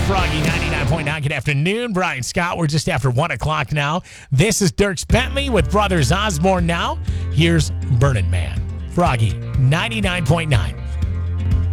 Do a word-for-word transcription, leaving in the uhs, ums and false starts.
Froggy ninety-nine point nine. Good afternoon, Brian Scott. We're just after one o'clock now. This is Dierks Bentley with Brothers Osborne now. Here's Burning Man. Froggy ninety-nine point nine.